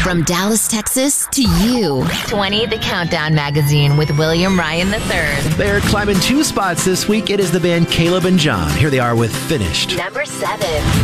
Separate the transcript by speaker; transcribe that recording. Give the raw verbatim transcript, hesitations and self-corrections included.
Speaker 1: From Dallas, Texas to you. twenty The Countdown Magazine with William Ryan the third.
Speaker 2: They're climbing two spots this week. It is the band Caleb and John. Here they are with Finished.
Speaker 1: Number seven.